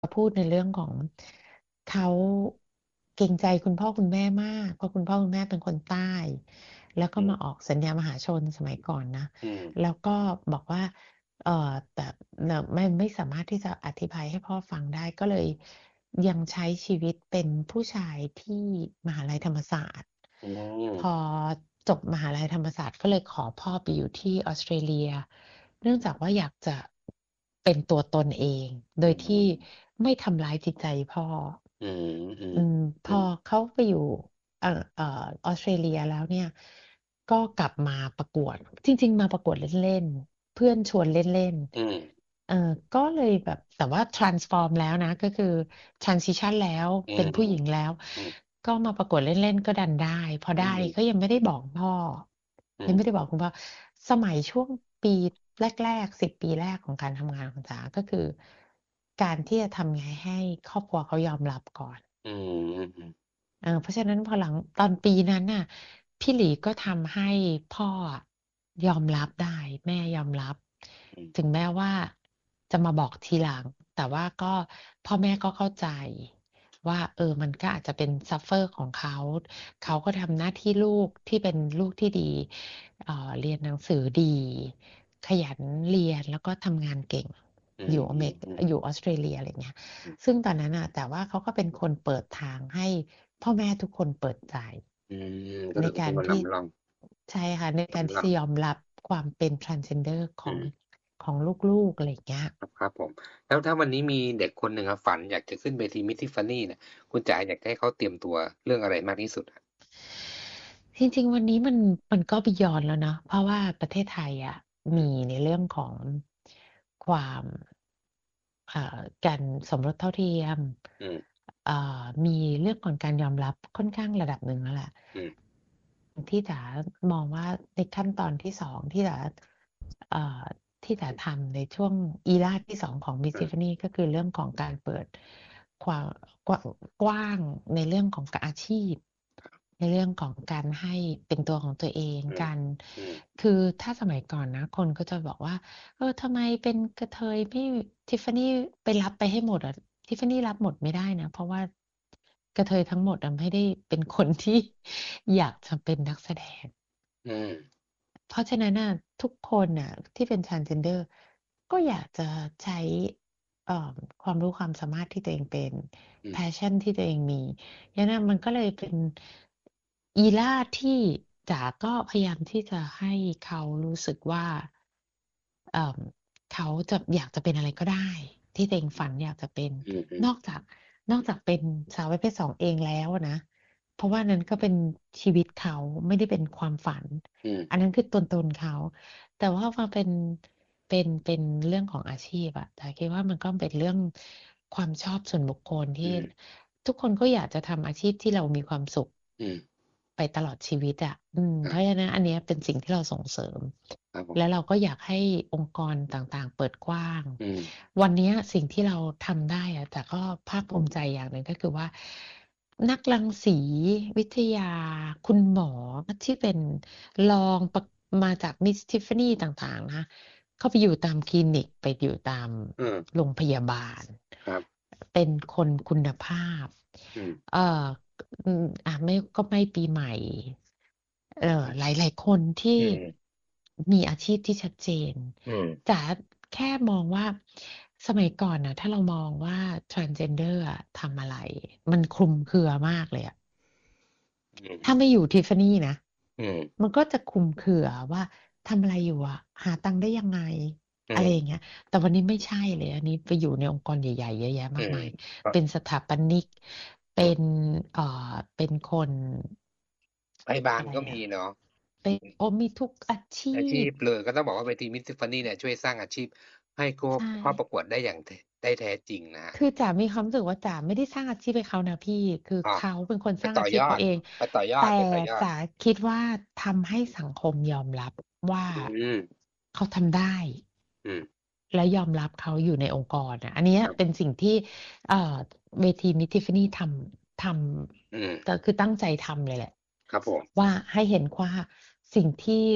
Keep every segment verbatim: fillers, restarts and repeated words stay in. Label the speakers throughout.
Speaker 1: พูดในเรื่องของเขาเกรงใจคุณพ่อคุณแม่มากเพราะคุณพ่อคุณแม่เป็นคนใต้แล้วก็
Speaker 2: อืม
Speaker 1: มาออกสัญญามหาชนสมัยก่อนนะ
Speaker 2: อืม
Speaker 1: แล้วก็บอกว่าเออแต่เราไม่ไม่สามารถที่จะอธิบายให้พ่อฟังได้ก็เลยยังใช้ชีวิตเป็นผู้ชายที่มหาลัยธรรมศาสตร์
Speaker 2: อื
Speaker 1: พอ
Speaker 2: ม
Speaker 1: จบมหาลัยธรรมศาสตร์ก็เลยขอพ่อไปอยู่ที่ออสเตรเลีย เนื่องจากว่าอยากจะเป็นตัวตนเอง โด
Speaker 2: อื
Speaker 1: ยที่
Speaker 2: ม
Speaker 1: ไม่ทำร้ายจิตใจพ่อ
Speaker 2: อืมอืม
Speaker 1: อืมพอ
Speaker 2: อืม
Speaker 1: เขาไปอยู่เอ่อเอ่อออสเตรเลียแล้วเนี่ยก็กลับมาประกวดจริงๆมาประกวดเล่นๆเพื่อนชวนเล่น
Speaker 2: อืม
Speaker 1: ๆเออก็เลยแบบแต่ว่า transform แล้วนะก็คือ transition แล้ว
Speaker 2: อื
Speaker 1: เป็นผู้หญิง
Speaker 2: ม
Speaker 1: แล้ว
Speaker 2: อืม
Speaker 1: ก็มาประกวดเล่นๆก็ดันได้พอ
Speaker 2: อื
Speaker 1: ได้ก็
Speaker 2: ม
Speaker 1: ยังไม่ได้บอกพ่อยังไม่ได้
Speaker 2: อืม
Speaker 1: บอกคุณพ่อ สมัยช่วงปีแรกๆสิบปีแรกของการทำงานของจ๋าก็คือการที่จะทำไงให้ครอบครัวเขายอมรับก่อน
Speaker 2: อืม
Speaker 1: เออเพราะฉะนั้นพอหลังตอนปีนั้นน่ะพี่หลีก็ทำให้พ่ออะยอมรับได้แม่ยอมรับ
Speaker 2: อืม
Speaker 1: ถึงแม้ว่าจะมาบอกทีหลังแต่ว่าก็พ่อแม่ก็เข้าใจว่าเออมันก็อาจจะเป็นซัฟเฟอร์ของเขาเขาก็ทำหน้าที่ลูกที่เป็นลูกที่ดี เอ่อเรียนหนังสือดีขยันเรียนแล้วก็ทำงานเก่ง
Speaker 2: อืม
Speaker 1: อยู่อเมริก
Speaker 2: อืมอืม
Speaker 1: อยู่ออสเตรเลียอะไรเงี้ย
Speaker 2: อืม
Speaker 1: ซึ่งตอนนั้นอ่ะแต่ว่าเขาก็เป็นคนเปิดทางให้พ่อแม่ทุกคนเปิดใจ
Speaker 2: อืมก็
Speaker 1: ใน
Speaker 2: ถือว่าเป็นคน
Speaker 1: การที่
Speaker 2: นำร่อง
Speaker 1: ใช่ค่ะในการ
Speaker 2: นำร่อง
Speaker 1: ที่จะยอมรับความเป็น transgender ของ
Speaker 2: อืม
Speaker 1: ของลูกๆอะไรเงี้ย
Speaker 2: ครับครับผมแล้วถ้าวันนี้มีเด็กคนหนึ่งครับฝันอยากจะขึ้นเวทีมิสทิฟฟานี่เนี่ยคุณจ๋าอยากให้เขาเตรียมตัวเรื่องอะไรมากที่สุดอะ
Speaker 1: จริงๆวันนี้มันมันก็บียอนแล้วเนาะเพราะว่าประเทศไทยอ่ะมี
Speaker 2: อืม
Speaker 1: ในเรื่องของความเอ่อการสมรสเท่าเทียม
Speaker 2: อืม
Speaker 1: เอ่อมีเรื่องของการยอมรับค่อนข้างระดับหนึ่งแล้วแหละ
Speaker 2: อืม
Speaker 1: ที่จ๋ามองว่าในขั้นตอนที่สองที่จ๋าเอ่อที่จ๋าทำในช่วงอีราที่สองของ Miss
Speaker 2: อืม
Speaker 1: Tiffany ก็คือเรื่องของการเปิดความกว้างกว้างในเรื่องของการอาชีพในเรื่องของการให้เป็นตัวของตัวเอง
Speaker 2: อืม
Speaker 1: การ
Speaker 2: อืม
Speaker 1: คือถ้าสมัยก่อนนะคนก็จะบอกว่าเออทำไมเป็นกระเทยไม่ทิฟฟานี่ไปรับไปให้หมดอ่ะทิฟฟานี่รับหมดไม่ได้นะเพราะว่ากระเทยทั้งหมดอะไม่ได้เป็นคนที่ อยากจะเป็นนักแสดง
Speaker 2: อืม
Speaker 1: เพราะฉะนั้นน่ะทุกคนน่ะที่เป็น transgender ก็อยากจะใช้เอ่อความรู้ความสามารถที่ตัวเองเป็น
Speaker 2: อืม
Speaker 1: passion ที่ตัวเองมียันนั้นมันก็เลยเป็นอีล่าที่จ๋าก็พยายามที่จะให้เขารู้สึกว่าเอ่อเขาจะอยากจะเป็นอะไรก็ได้ที่ตัวเองฝันอยากจะเป็น
Speaker 2: อืมอืม
Speaker 1: นอกจากนอกจากเป็นสาวประเภทสองเองแล้วอะนะเพราะว่านั้นก็เป็นชีวิตเขาไม่ได้เป็นความฝัน
Speaker 2: อืม
Speaker 1: อันนั้นคือตัวตนเขา แต่ว่ามาเป็นเป็นเป็นเรื่องของอาชีพอะแต่คิดว่ามันก็เป็นเรื่องความชอบส่วนบุคคลที่
Speaker 2: อืม
Speaker 1: ทุกคนก็อยากจะทำอาชีพที่เรามีความสุข
Speaker 2: อืม
Speaker 1: ไปตลอดชีวิตอะอืม
Speaker 2: ครับ
Speaker 1: เพราะฉะนั้นอันเนี้ยเป็นสิ่งที่เราส่งเสริม
Speaker 2: ครับผม
Speaker 1: แล้วเราก็อยากให้องค์กรต่างๆเปิดกว้าง
Speaker 2: อืม
Speaker 1: วันเนี้ยสิ่งที่เราทำได้อะแต่ก็ภาคภูมิใจอย่างหนึ่งก็คือว่านักรังสีวิทยาคุณหมอที่เป็น ลองประมาจากมิสทิฟฟานี่ต่างๆนะเข้าไปอยู่ตามคลินิกไปอยู่ตาม
Speaker 2: อืม
Speaker 1: โรงพยาบาล
Speaker 2: ครับ
Speaker 1: เป็นคนคุณภาพ
Speaker 2: อืม
Speaker 1: เอ่ออืมอ่ะไม่ก็ไม่ปีใหม่เอ่อหลายๆคนที่
Speaker 2: อืม
Speaker 1: มีอาชีพที่ชัดเจน
Speaker 2: อืม
Speaker 1: จ๋าแค่มองว่าสมัยก่อนนะถ้าเรามองว่า transgender อะทำอะไรมันคลุมเครือมากเลยอะ
Speaker 2: อืม
Speaker 1: ถ้าไม่อยู่ทิฟฟานี่นะ
Speaker 2: อืม
Speaker 1: มันก็จะคลุมเครือว่าทำอะไรอยู่อะหาตังค์ได้ยังไง
Speaker 2: อืม
Speaker 1: อะไรอย่างเงี้ยแต่วันนี้ไม่ใช่เลยอันนี้ไปอยู่ในองค์กรใหญ่ๆเยอะแยะ
Speaker 2: อืม
Speaker 1: มากมาย
Speaker 2: ครับ
Speaker 1: เป็นสถาปนิก
Speaker 2: อื
Speaker 1: เป็น
Speaker 2: ม
Speaker 1: เอ่อเป็นคน
Speaker 2: พยาบาล
Speaker 1: อะไรอะ
Speaker 2: ก็มีเนาะ
Speaker 1: เป็นโอมีทุกอาชี
Speaker 2: อาชี
Speaker 1: พ
Speaker 2: พเลยก็ต้องบอกว่าเวที Miss Tiffany เนี่ยช่วยสร้างอาชีพให้ผู้
Speaker 1: ใช่
Speaker 2: เข้าประกวดได้อย่างแท้ได้แท้จริงนะฮะ
Speaker 1: คือจ๋ามีความรู้สึกว่าจ๋าไม่ได้สร้างอาชีพให้เขานะพี่คือ
Speaker 2: อ๋อ
Speaker 1: เขาเป็นคน
Speaker 2: ไป
Speaker 1: สร้างอา
Speaker 2: ต่อยอด
Speaker 1: ชีพเขาเอง
Speaker 2: ไปต่อยอ
Speaker 1: แต่
Speaker 2: ดไปต่อยอด
Speaker 1: จ๋าคิดว่าทำให้สังคมยอมรับว่า
Speaker 2: อืม
Speaker 1: เขาทำได้
Speaker 2: อืม
Speaker 1: และยอมรับเขาอยู่ในองค์กรนะอันเนี้ยเป็น
Speaker 2: ครับ
Speaker 1: สิ่งที่เอ่อเวทีมิทิฟนี่ทำท
Speaker 2: อืม
Speaker 1: ำแต่คือตั้งใจทำเลยแหละ
Speaker 2: ครับผม
Speaker 1: ว่าให้เห็นว่าสิ่งที่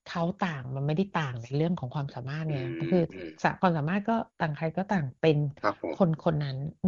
Speaker 1: เขาต่างมันไม่ได้ต่างในเรื่องของความสามารถ
Speaker 2: อื
Speaker 1: ไง ก็คือ
Speaker 2: ม ๆ
Speaker 1: สะ ความสามารถก็ต่าง ใครก็ต่างเป็น
Speaker 2: ครับผม
Speaker 1: คนคนนั้น